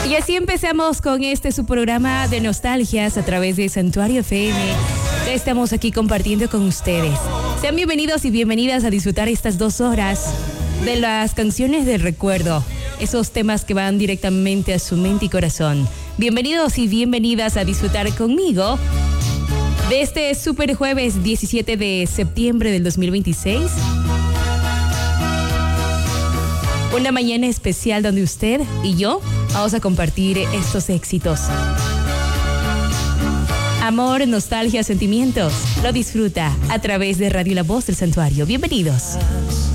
Y así empezamos con su programa de nostalgias a través de Santuario FM. Ya estamos aquí compartiendo con ustedes. Sean bienvenidos y bienvenidas a disfrutar estas 2 horas de las canciones del recuerdo. Esos temas que van directamente a su mente y corazón. Bienvenidos y bienvenidas a disfrutar conmigo de este super jueves 17 de septiembre del 2026. Una mañana especial donde usted y yo vamos a compartir estos éxitos. Amor, nostalgia, sentimientos. Lo disfruta a través de Radio La Voz del Santuario. Bienvenidos.